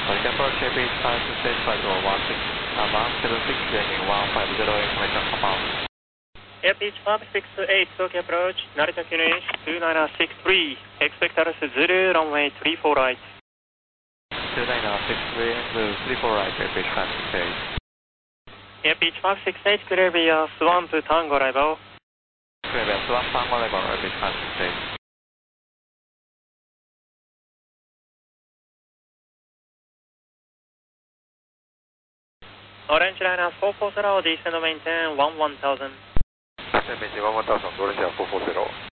Like approach beach 5 to stage 5 to 176 landing 150 information about. Air Beach 568, Tokyo approach, Narita finish 2963, expect altitude 0, runway 34 right. 2963 and 34 right, Air Beach 568. Air Beach 568, clear via Swan to Tango level. Clear via Swan Tango level, Air Beach 568. Orange liner 440, descend maintain 1000. Descend maintain 1000, Orange liner 440.